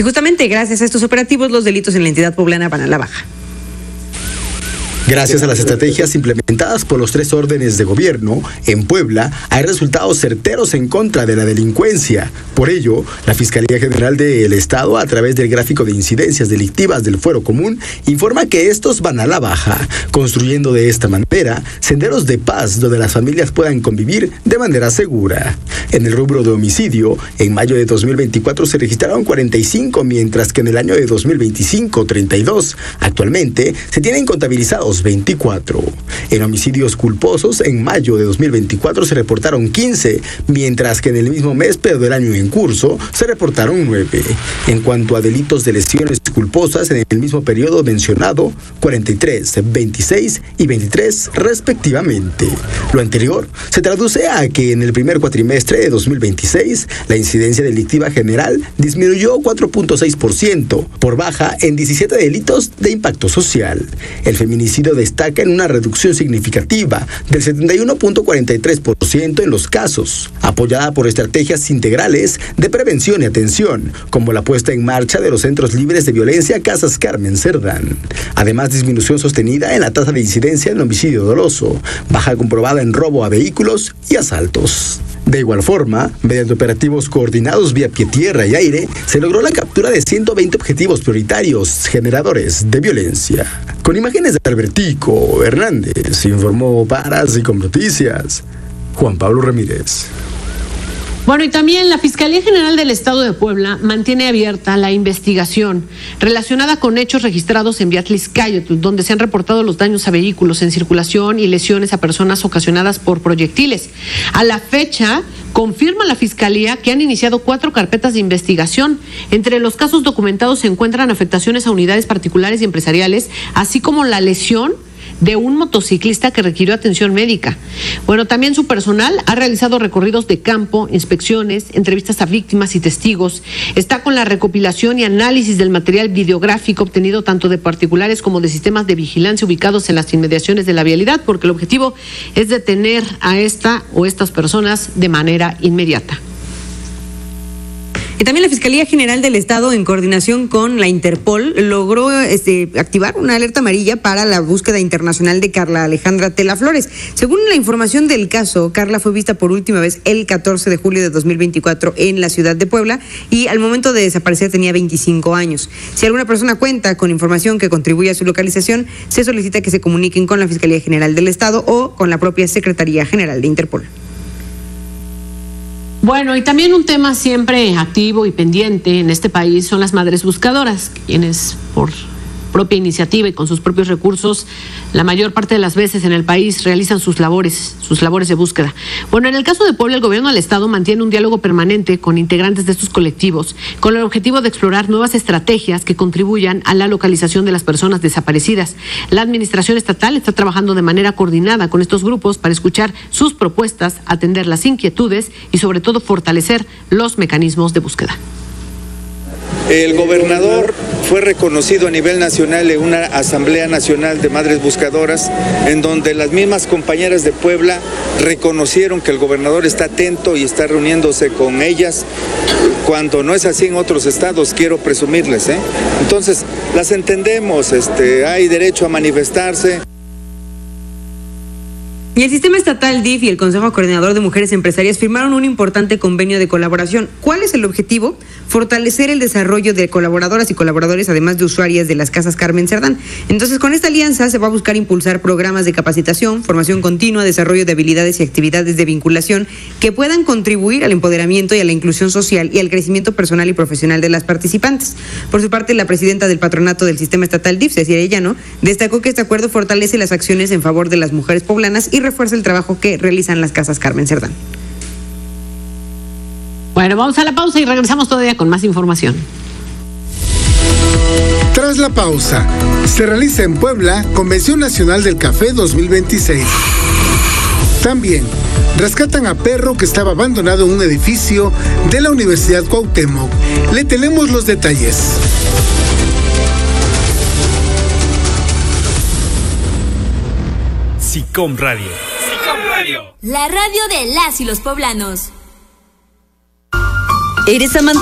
justamente gracias a estos operativos los delitos en la entidad poblana van a la baja. Gracias a las estrategias implementadas por los 3 órdenes de gobierno, en Puebla hay resultados certeros en contra de la delincuencia. Por ello, la Fiscalía General del Estado, a través del gráfico de incidencias delictivas del Fuero Común, informa que estos van a la baja, construyendo de esta manera senderos de paz donde las familias puedan convivir de manera segura. En el rubro de homicidio, en mayo de 2024 se registraron 45, mientras que en el año de 2025, 32. Actualmente, se tienen contabilizados 24. En homicidios culposos, en mayo de 2024 se reportaron 15, mientras que en el mismo mes, pero del año en curso, se reportaron 9. En cuanto a delitos de lesiones culposas, en el mismo periodo mencionado, 43, 26 y 23 respectivamente. Lo anterior se traduce a que en el primer cuatrimestre de 2026, la incidencia delictiva general disminuyó 4.6%, por baja en 17 delitos de impacto social. El feminicidio destaca en una reducción significativa del 71.43% en los casos, apoyada por estrategias integrales de prevención y atención, como la puesta en marcha de los centros libres de violencia Casas Carmen Cerdán. Además, disminución sostenida en la tasa de incidencia en homicidio doloso, baja comprobada en robo a vehículos y asaltos. De igual forma, mediante operativos coordinados vía pie, tierra y aire, se logró la captura de 120 objetivos prioritarios generadores de violencia. Con imágenes de Albertico Hernández, informó para Así Como Noticias, Juan Pablo Ramírez. Bueno, y también la Fiscalía General del Estado de Puebla mantiene abierta la investigación relacionada con hechos registrados en vía Tlaxcayotl, donde se han reportado los daños a vehículos en circulación y lesiones a personas ocasionadas por proyectiles. A la fecha, confirma la Fiscalía que han iniciado 4 carpetas de investigación. Entre los casos documentados se encuentran afectaciones a unidades particulares y empresariales, así como la lesión de un motociclista que requirió atención médica. Bueno, también su personal ha realizado recorridos de campo, inspecciones, entrevistas a víctimas y testigos. Está con la recopilación y análisis del material videográfico obtenido tanto de particulares como de sistemas de vigilancia ubicados en las inmediaciones de la vialidad, porque el objetivo es detener a esta o estas personas de manera inmediata. Y también la Fiscalía General del Estado, en coordinación con la Interpol, logró activar una alerta amarilla para la búsqueda internacional de Carla Alejandra Tela Flores. Según la información del caso, Carla fue vista por última vez el 14 de julio de 2024 en la ciudad de Puebla y al momento de desaparecer tenía 25 años. Si alguna persona cuenta con información que contribuya a su localización, se solicita que se comuniquen con la Fiscalía General del Estado o con la propia Secretaría General de Interpol. Bueno, y también un tema siempre activo y pendiente en este país son las madres buscadoras, quienes por propia iniciativa y con sus propios recursos, la mayor parte de las veces en el país realizan sus labores de búsqueda. Bueno, en el caso de Puebla, el gobierno del estado mantiene un diálogo permanente con integrantes de estos colectivos, con el objetivo de explorar nuevas estrategias que contribuyan a la localización de las personas desaparecidas. La administración estatal está trabajando de manera coordinada con estos grupos para escuchar sus propuestas, atender las inquietudes y sobre todo fortalecer los mecanismos de búsqueda. El gobernador fue reconocido a nivel nacional en una Asamblea Nacional de Madres Buscadoras, en donde las mismas compañeras de Puebla reconocieron que el gobernador está atento y está reuniéndose con ellas. Cuando no es así en otros estados, quiero presumirles, Entonces, las entendemos, hay derecho a manifestarse. Y el Sistema Estatal DIF y el Consejo Coordinador de Mujeres Empresarias firmaron un importante convenio de colaboración. ¿Cuál es el objetivo? Fortalecer el desarrollo de colaboradoras y colaboradores, además de usuarias de las Casas Carmen Cerdán. Entonces, con esta alianza se va a buscar impulsar programas de capacitación, formación continua, desarrollo de habilidades y actividades de vinculación que puedan contribuir al empoderamiento y a la inclusión social y al crecimiento personal y profesional de las participantes. Por su parte, la presidenta del patronato del Sistema Estatal DIF, Cecilia Arellano, destacó que este acuerdo fortalece las acciones en favor de las mujeres poblanas y refuerza el trabajo que realizan las Casas Carmen Cerdán. Bueno, vamos a la pausa y regresamos todavía con más información. Tras la pausa, se realiza en Puebla Convención Nacional del Café 2026. También rescatan a perro que estaba abandonado en un edificio de la Universidad Cuauhtémoc. Le tenemos los detalles. SICOM Radio. SICOM Radio. La radio de las y los poblanos. ¿Eres amante